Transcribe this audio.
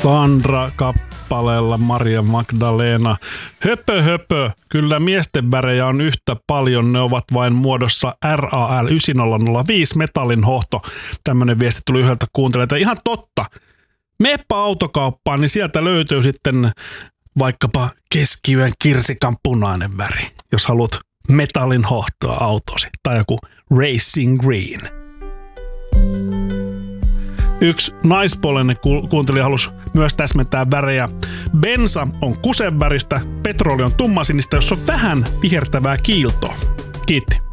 Sandra kappaleella Maria Magdalena. Höpö höpö, kyllä miesten värejä on yhtä paljon, ne ovat vain muodossa RAL 9005 metallin hohto. Tämmönen viesti tuli yhdeltä kuuntelijalta. Ihan totta. Meeppa autokauppaan, niin sieltä löytyy sitten vaikkapa keskiyön kirsikan punainen väri, jos haluat metallin hohtoa autosi. Tai joku Racing Green. Yksi naispuolinen kuuntelija halusi myös täsmentää värejä. Bensa on kusenväristä, petroli on tummasinista, jossa on vähän vihertävää kiiltoa. Kiitti.